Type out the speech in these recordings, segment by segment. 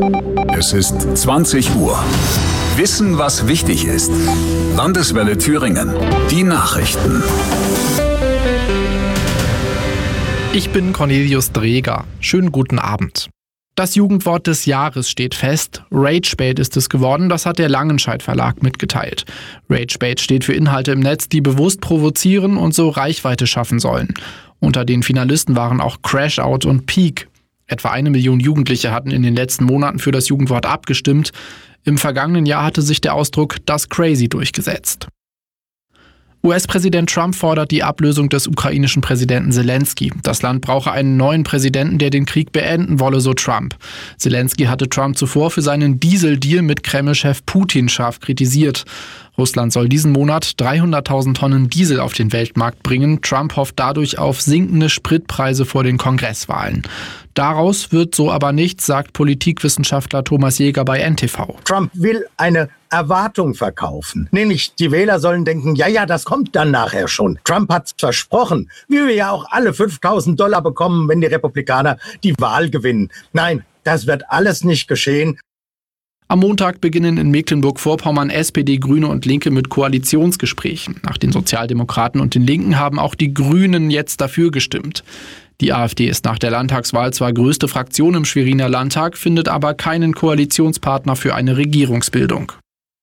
Es ist 20 Uhr. Wissen, was wichtig ist. Landeswelle Thüringen. Die Nachrichten. Ich bin Cornelius Dreger. Schönen guten Abend. Das Jugendwort des Jahres steht fest. Ragebait ist es geworden, das hat der Langenscheidt Verlag mitgeteilt. Ragebait steht für Inhalte im Netz, die bewusst provozieren und so Reichweite schaffen sollen. Unter den Finalisten waren auch Crashout und Peak. Etwa 1 Million Jugendliche hatten in den letzten Monaten für das Jugendwort abgestimmt. Im vergangenen Jahr hatte sich der Ausdruck das Crazy durchgesetzt. US-Präsident Trump fordert die Ablösung des ukrainischen Präsidenten Zelensky. Das Land brauche einen neuen Präsidenten, der den Krieg beenden wolle, so Trump. Zelensky hatte Trump zuvor für seinen Dieseldeal mit Kreml-Chef Putin scharf kritisiert. Russland soll diesen Monat 300.000 Tonnen Diesel auf den Weltmarkt bringen. Trump hofft dadurch auf sinkende Spritpreise vor den Kongresswahlen. Daraus wird so aber nichts, sagt Politikwissenschaftler Thomas Jäger bei NTV. Trump will eine Erwartung verkaufen. Nämlich die Wähler sollen denken, ja, das kommt dann nachher schon. Trump hat's versprochen, wie wir ja auch alle $5.000 bekommen, wenn die Republikaner die Wahl gewinnen. Nein, das wird alles nicht geschehen. Am Montag beginnen in Mecklenburg-Vorpommern SPD, Grüne und Linke mit Koalitionsgesprächen. Nach den Sozialdemokraten und den Linken haben auch die Grünen jetzt dafür gestimmt. Die AfD ist nach der Landtagswahl zwar größte Fraktion im Schweriner Landtag, findet aber keinen Koalitionspartner für eine Regierungsbildung.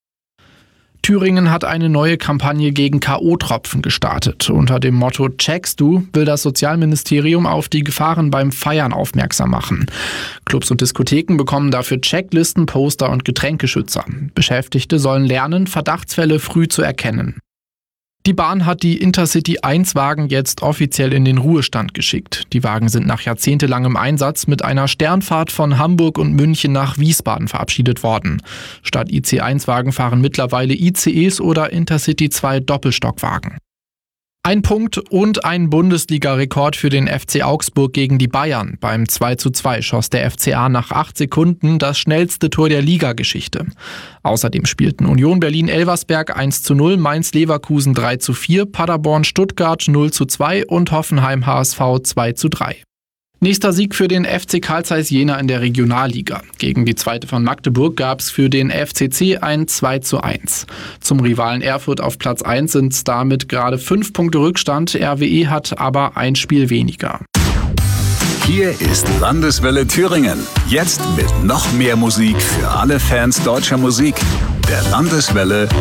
Thüringen hat eine neue Kampagne gegen K.O.-Tropfen gestartet. Unter dem Motto "Checkst du" will das Sozialministerium auf die Gefahren beim Feiern aufmerksam machen. Clubs und Diskotheken bekommen dafür Checklisten, Poster und Getränkeschützer. Beschäftigte sollen lernen, Verdachtsfälle früh zu erkennen. Die Bahn hat die Intercity-1-Wagen jetzt offiziell in den Ruhestand geschickt. Die Wagen sind nach jahrzehntelangem Einsatz mit einer Sternfahrt von Hamburg und München nach Wiesbaden verabschiedet worden. Statt IC1-Wagen fahren mittlerweile ICEs oder Intercity-2 Doppelstockwagen. Ein Punkt und ein Bundesliga-Rekord für den FC Augsburg gegen die Bayern. Beim 2:2 schoss der FCA nach 8 Sekunden das schnellste Tor der Ligageschichte. Außerdem spielten Union Berlin-Elversberg 1:0, Mainz-Leverkusen 3:4, Paderborn-Stuttgart 0:2 und Hoffenheim-HSV 2:3. Nächster Sieg für den FC Carl Zeiss Jena in der Regionalliga. Gegen die zweite von Magdeburg gab es für den FCC ein 2:1. Zum Rivalen Erfurt auf Platz 1 sind es damit gerade 5 Punkte Rückstand. RWE hat aber ein Spiel weniger. Hier ist Landeswelle Thüringen. Jetzt mit noch mehr Musik für alle Fans deutscher Musik. Der Landeswelle